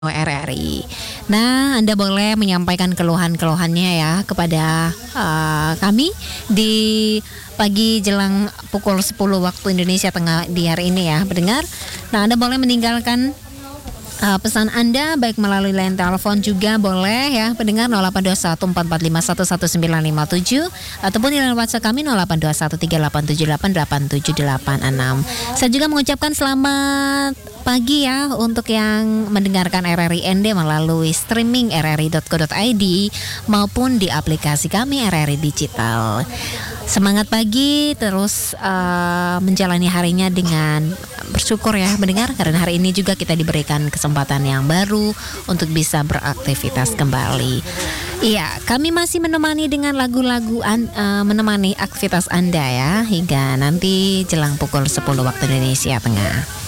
RRI. Nah, Anda boleh menyampaikan keluhan-keluhannya ya kepada kami di pagi jelang pukul 10 waktu Indonesia Tengah di hari ini ya, pendengar. Nah, Anda boleh meninggalkan pesan Anda baik melalui line telepon juga boleh ya, pendengar 082144511957 ataupun di line WhatsApp kami 082138788786. Saya juga mengucapkan selamat pagi ya untuk yang mendengarkan RRI ND melalui streaming rri.co.id maupun di aplikasi kami RRI Digital. Semangat pagi, terus menjalani harinya dengan bersyukur ya mendengar, karena hari ini juga kita diberikan kesempatan yang baru untuk bisa beraktivitas kembali. Iya, kami masih menemani dengan lagu-lagu menemani aktivitas Anda ya hingga nanti jelang pukul 10 waktu Indonesia Tengah.